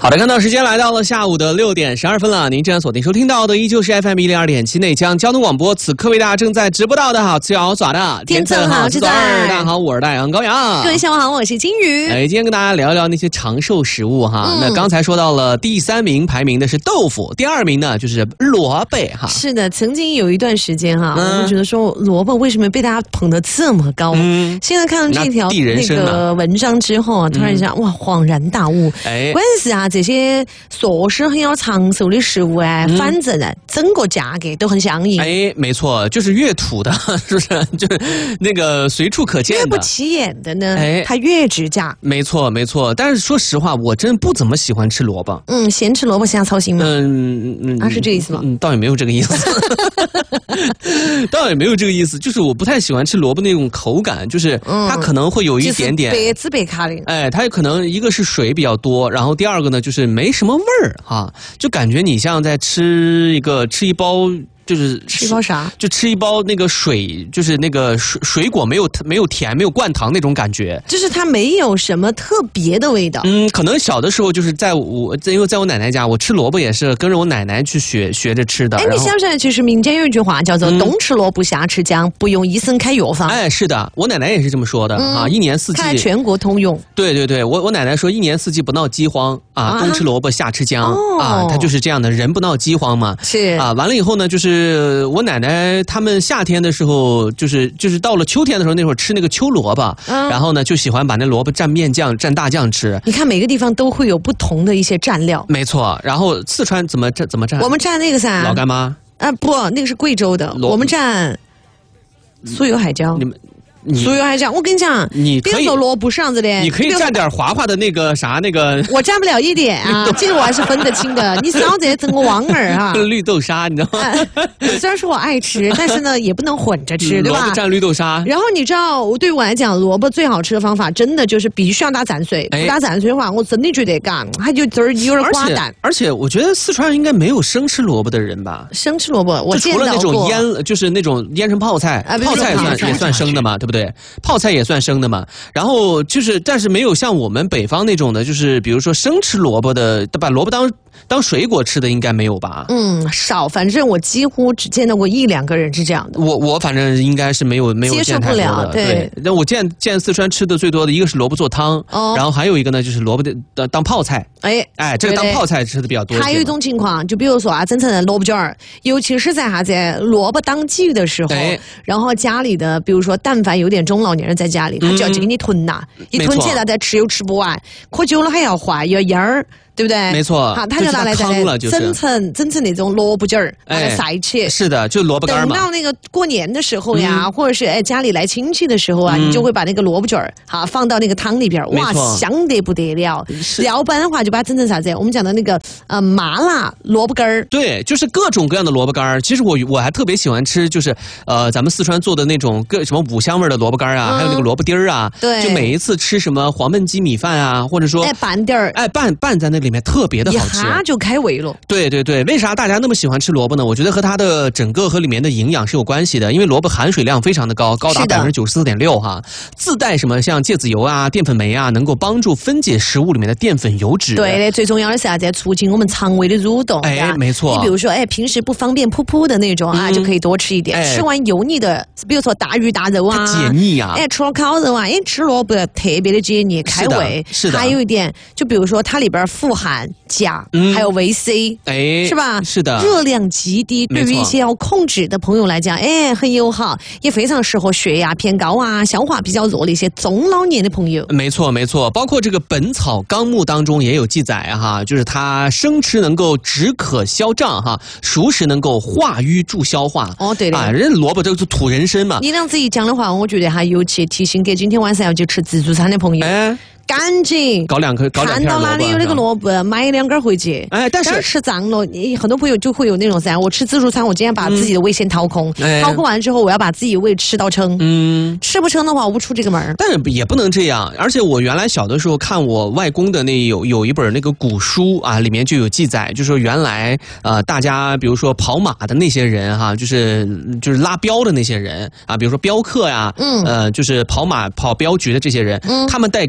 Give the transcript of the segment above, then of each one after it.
好的，看到时间来到了下午的6点12分了，您正在锁定收听到的依旧是 FM102.7 内江交通广播，此刻为大家正在直播到的好吃好耍的天策好制造大家好，我是大杨高阳， 各位下午好，我是金鱼。 今天跟大家聊一聊那些长寿食物哈。那刚才说到了第3名排名的是豆腐，第2名呢就是萝卜哈。 是的，曾经有一段时间哈，我们觉得说萝卜为什么被大家捧得这么高？现在看到这条那个文章之后啊，突然想哇，恍然大悟。关键是啊，这些说是很有长寿的食物哎，反正呢，整个价格都很相应。 没错，就是越土的，是不是？就是那个随处可见的。 越不起眼的呢，它越值价。 没错，没错。但是说实话，我真不怎么喜欢吃萝卜。 先吃萝卜瞎操心吗？是这个意思吗？ 倒也没有这个意思。倒也没有这个意思，就是我不太喜欢吃萝卜那种口感，就是它可能会有一点点白滋白卡的。 它可能一个是水比较多，然后第二个呢就是没什么味儿哈，就感觉你像在吃一包。就是吃一包啥？ 就吃一包那个水，就是那个水果没有甜，没有灌糖那种感觉。 就是它没有什么特别的味道。 可能小的时候就是因为在我奶奶家，我吃萝卜也是跟着我奶奶去学着吃的。 你想不想？其实民间有一句话叫做“冬吃萝卜夏吃姜，不用医生开药方”。 是的，我奶奶也是这么说的啊。一年四季， 它全国通用。 对，我奶奶说一年四季不闹饥荒啊，冬吃萝卜夏吃姜啊，她就是这样的，人不闹饥荒嘛。 是啊， 完了以后呢，就是我奶奶他们夏天的时候，就是到了秋天的时候，那会儿吃那个秋萝卜，然后呢就喜欢把那萝卜蘸面酱、蘸大酱吃。 你看每个地方都会有不同的一些蘸料。 没错，然后四川怎么蘸？ 我们蘸那个啥？ 老干妈不，那个是贵州的。我们蘸酥油海椒。酥油海椒，我跟你讲，别说萝卜上子的， 你可以蘸点滑滑的那个啥那个。 我蘸不了一点啊，这个我还是分得清的。你少在整个汪儿啊。 绿豆沙，你知道吗？ 虽然说我爱吃，但是呢，也不能混着吃，对吧？ 萝卜蘸绿豆沙。 然后你知道，对我来讲，萝卜最好吃的方法，真的就是必须要打蘸水。不打蘸水的话，我真的觉得它就有点寡淡。 而且我觉得四川人应该没有生吃萝卜的人吧？ 生吃萝卜，我见到过。 除了那种腌，就是那种腌成泡菜，泡菜也算生的嘛，对不对？泡菜也算生的嘛，然后就是，但是没有像我们北方那种的，就是比如说生吃萝卜的，把萝卜当水果吃的，应该没有吧？ 少，反正我几乎只见到过1、2个人是这样的。 我反正应该是没有接受不了，对。 那我见四川吃的最多的一个是萝卜做汤，然后还有一个呢就是萝卜的当泡菜。这个当泡菜吃的比较多。 还有一种情况，就比如说啊，整成萝卜卷儿，尤其是在啥子萝卜当季的时候，然后家里的比如说但凡有点中老年人在家里，他就要去给你囤呐，一囤起来再吃又吃不完，喝久了还要坏，要腌儿。对不对？ 没错， 好，他就拿来整成那种萝卜筋儿，拿来晒起。 是的，就萝卜干嘛。 等到那个过年的时候呀，或者是家里来亲戚的时候啊，你就会把那个萝卜筋儿放到那个汤里边，哇，香得不得了。要不然的话，就把它整成啥子？我们讲的那个麻辣萝卜干儿。 对，就是各种各样的萝卜干儿。其实我还特别喜欢吃，就是咱们四川做的那种什么五香味的萝卜干啊，还有那个萝卜丁儿啊。对，就每一次吃什么黄焖鸡米饭啊，或者说拌点儿， 拌在那里面特别的好吃， 一下就开胃了。 对，为啥大家那么喜欢吃萝卜呢？我觉得和它的整个和里面的营养是有关系的，因为萝卜含水量非常的高，高达94.6%哈，自带什么像芥子油啊、淀粉酶啊，能够帮助分解食物里面的淀粉油脂。 对的，最重要的是啥子？促进我们肠胃的蠕动。 没错。 你比如说，平时不方便噗噗的那种就可以多吃一点。吃完油腻的，比如说大鱼大肉啊， 解腻啊。 吃了烤肉啊，吃萝卜特别的解腻开胃。 是的。 还有一点，就比如说它里边富含钾，还有维 C， 是吧？ 是的， 热量极低，对于一些要控制的朋友来讲，很友好，也非常适合血压偏高啊、消化比较弱的一些中老年的朋友。 没错，包括这个《本草纲目》当中也有记载哈，就是它生吃能够止渴消胀哈，熟食能够化瘀助消化。 对的人萝卜就是土人参嘛。 你这样子一讲的话，我觉得还尤其提醒给今天晚上要去吃自助餐的朋友。赶紧搞两片萝卜， 看到哪里有那个萝卜，买2根回去。 但是吃脏了，很多朋友就会有那种噻，我吃自助餐，我今天把自己的胃先掏空，掏空完之后，我要把自己胃吃到撑。吃不撑的话，我不出这个门。 但是也不能这样，而且我原来小的时候看我外公的有一本那个古书啊，里面就有记载，就说原来大家比如说跑马的那些人哈，就是拉镖的那些人啊，比如说镖客呀，就是跑马跑镖局的这些人，他们带干粮。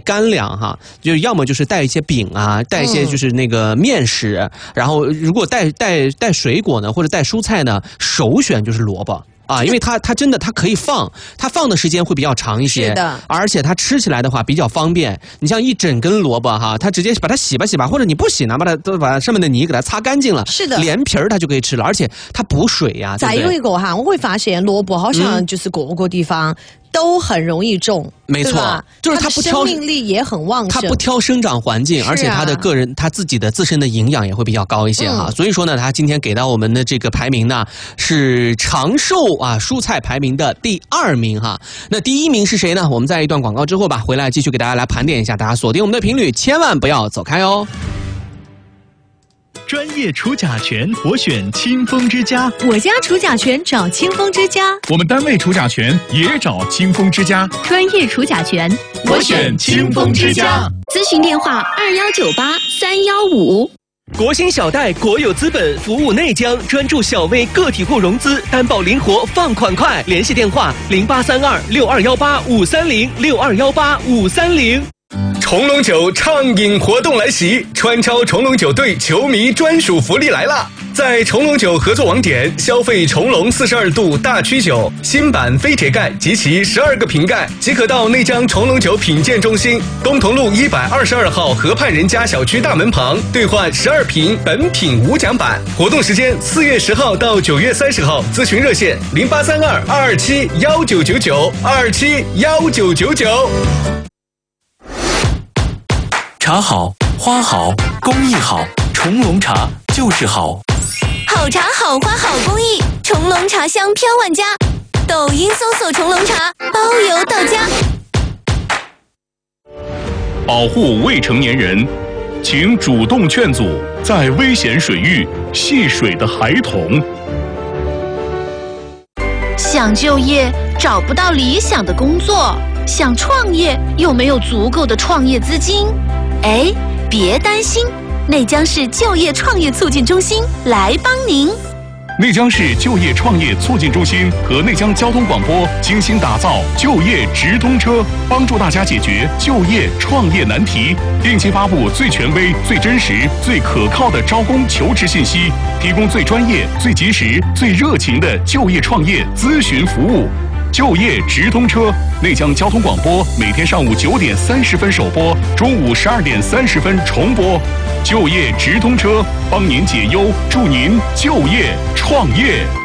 粮哈，就要么就是带一些饼啊，带一些就是那个面食，然后如果带水果呢，或者带蔬菜呢，首选就是萝卜。因为它真的它可以放，它放的时间会比较长一些， 是的， 而且它吃起来的话比较方便。你像一整根萝卜哈，它直接把它洗吧，或者你不洗呢，把上面的泥给它擦干净了， 是的， 连皮儿它就可以吃了，而且它补水呀。 再有一个哈，我会发现萝卜好像就是各个地方都很容易种， 没错，就是它不挑生命力也很旺盛， 它不挑生长环境，而且它的它自己的自身的营养也会比较高一些哈。所以说呢，它今天给到我们的这个排名呢是长寿蔬菜排名的第2名哈。那第1名是谁呢？我们在一段广告之后吧，回来继续给大家来盘点一下，大家锁定我们的频率，千万不要走开哦。 专业除甲醛，我选清风之家。 我家除甲醛找清风之家。 我们单位除甲醛也找清风之家。 专业除甲醛， 我选清风之家。 咨询电话2198-315。 国兴小贷国有资本服务内江，专注小微个体户融资，担保灵活，放款快。联系电话0832-6218-530，6218-530。 崇龙酒畅饮活动来袭，川超崇龙酒队球迷专属福利来了！在崇龙酒合作网点消费崇龙42度大曲酒新版非铁盖及其12个瓶盖，即可到内江崇龙酒品鉴中心东同路122号河畔人家小区大门旁兑换12瓶本品无奖版。活动时间4月10号到9月30号，咨询热线0832-227-1999，227-1999。 茶好，花好，工艺好，崇龙茶就是好。 好茶好花好工艺，崇龙茶香飘万家。抖音搜索崇龙茶，包邮到家。 保护未成年人，请主动劝阻在危险水域戏水的孩童。 想就业找不到理想的工作，想创业又没有足够的创业资金。别担心，内江市就业创业促进中心来帮您。 内江市就业创业促进中心和内江交通广播精心打造就业直通车，帮助大家解决就业创业难题，定期发布最权威、最真实、最可靠的招工求职信息，提供最专业、最及时、最热情的就业创业咨询服务。就业直通车，内江交通广播每天上午9点30分首播，中午12点30分重播。就业直通车，帮您解忧，助您就业创业。